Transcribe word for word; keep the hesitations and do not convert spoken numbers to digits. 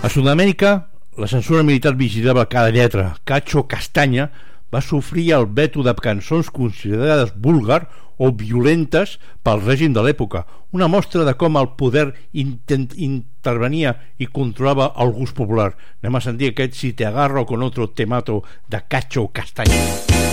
A Sud-amèrica, la censura militar vigilava cada lletra. Cacho Castaña va sofrir el veto de cançons considerades vulgar o violentes pel règim de l'època, una mostra de com el poder intent, intervenia i controlava el gust popular. Anem a sentir aquest Si te agarro con otro te mato de Cacho Castaña.